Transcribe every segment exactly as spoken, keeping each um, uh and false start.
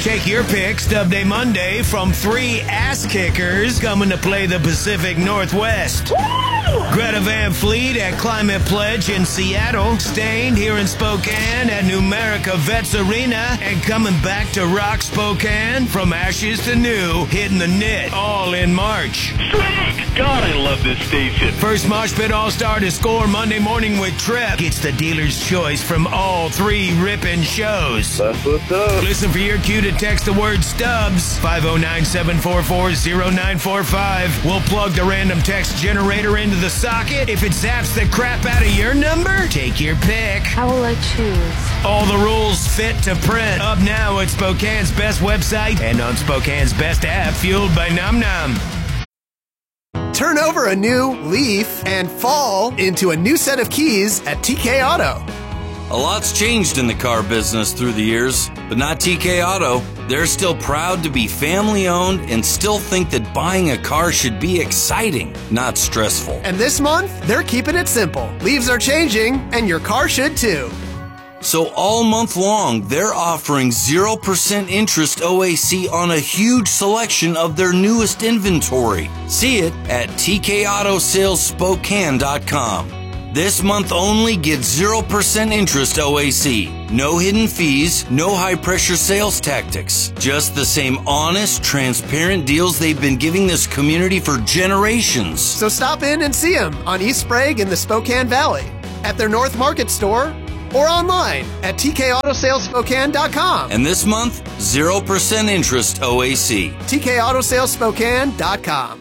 Take your pick, Stub Day Monday, from three ass kickers coming to play the Pacific Northwest. Greta Van Fleet at Climate Pledge in Seattle, Stained here in Spokane at Numerica Vets Arena, and coming back to rock Spokane from ashes to new, hitting the knit all in March. Sweet! God, I love this station. First Mosh Pit All-Star to score Monday morning with Trip gets the dealer's choice from all three ripping shows. That's what's up. Listen for your cue to text the word STUBS, five oh nine, seven four four, oh nine four five. We'll plug the random text generator into the socket. If it zaps the crap out of your number, take your pick. I will let choose. All the rules fit to print. Up now at Spokane's best website and on Spokane's best app, fueled by Nom Nom. Turn over a new leaf and fall into a new set of keys at T K Auto. A lot's changed in the car business through the years, but not T K Auto. They're still proud to be family-owned and still think that buying a car should be exciting, not stressful. And this month, they're keeping it simple. Leaves are changing, and your car should too. So all month long, they're offering zero percent interest O A C on a huge selection of their newest inventory. See it at T K Auto Sales Spokane dot com. This month only, get zero percent interest O A C. No hidden fees, no high-pressure sales tactics. Just the same honest, transparent deals they've been giving this community for generations. So stop in and see them on East Sprague in the Spokane Valley, at their North Market store, or online at T K Auto Sales Spokane dot com. And this month, zero percent interest O A C. T K Auto Sales Spokane dot com.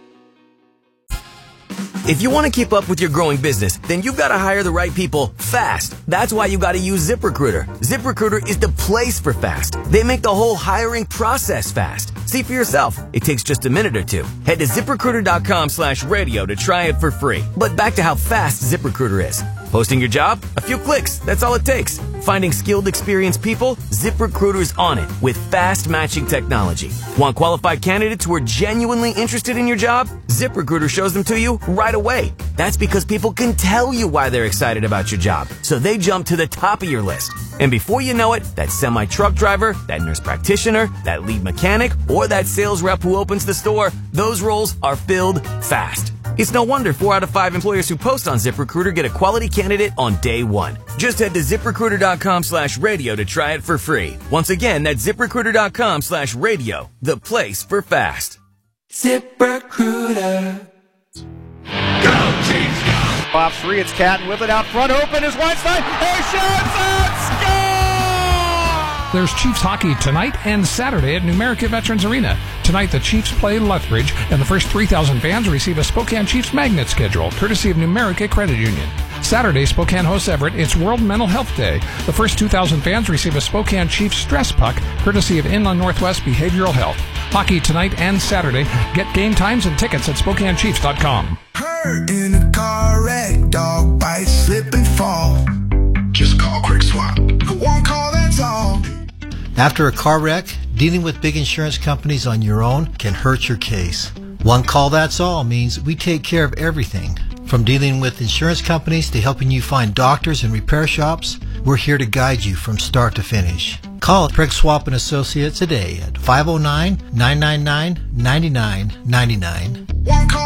If you want to keep up with your growing business, then you've got to hire the right people fast. That's why you got to use ZipRecruiter. ZipRecruiter is the place for fast. They make the whole hiring process fast. See for yourself. It takes just a minute or two. Head to ZipRecruiter dot com slash radio to try it for free. But back to how fast ZipRecruiter is. Posting your job? A few clicks. That's all it takes. Finding skilled, experienced people? ZipRecruiter's on it with fast matching technology. Want qualified candidates who are genuinely interested in your job? ZipRecruiter shows them to you right away. That's because people can tell you why they're excited about your job, so they jump to the top of your list. And before you know it, that semi-truck driver, that nurse practitioner, that lead mechanic, or that sales rep who opens the store, those roles are filled fast. It's no wonder four out of five employers who post on ZipRecruiter get a quality candidate on day one. Just head to ZipRecruiter dot com slash radio to try it for free. Once again, that's ZipRecruiter dot com slash radio, the place for fast. ZipRecruiter. Go, Chiefs, go! Off three, it's Catton with it out front, open is Weinstein, he shoots and scores! There's Chiefs hockey tonight and Saturday at Numerica Veterans Arena. Tonight, the Chiefs play Lethbridge, and the first three thousand fans receive a Spokane Chiefs magnet schedule, courtesy of Numerica Credit Union. Saturday, Spokane hosts Everett. It's World Mental Health Day. The first two thousand fans receive a Spokane Chiefs stress puck, courtesy of Inland Northwest Behavioral Health. Hockey tonight and Saturday. Get game times and tickets at Spokane Chiefs dot com. Hurt in a car wreck, dog bite, slip and fall. Just call Quick Swap. One call, that's all. After a car wreck, dealing with big insurance companies on your own can hurt your case. One call, that's all means we take care of everything. From dealing with insurance companies to helping you find doctors and repair shops, we're here to guide you from start to finish. Call Craig Swap and Associates today at five oh nine, nine nine nine, nine nine nine nine. One call.